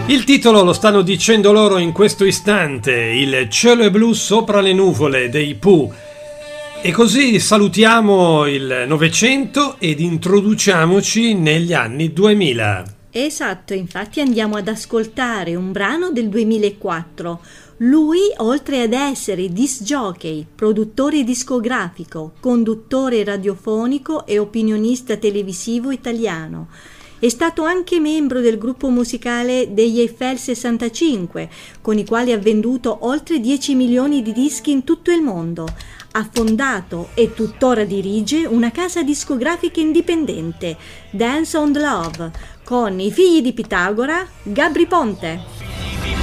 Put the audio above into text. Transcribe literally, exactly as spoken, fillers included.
Il titolo lo stanno dicendo loro in questo istante, il cielo è blu sopra le nuvole dei Pooh. E così salutiamo il Novecento ed introduciamoci negli anni duemila. Esatto, infatti andiamo ad ascoltare un brano del duemilaquattro. Lui, oltre ad essere disc jockey, produttore discografico, conduttore radiofonico e opinionista televisivo italiano, è stato anche membro del gruppo musicale degli Eiffel sessantacinque, con i quali ha venduto oltre dieci milioni di dischi in tutto il mondo. Ha fondato e tuttora dirige una casa discografica indipendente, Dance on the Love, con i figli di Pitagora, Gabry Ponte.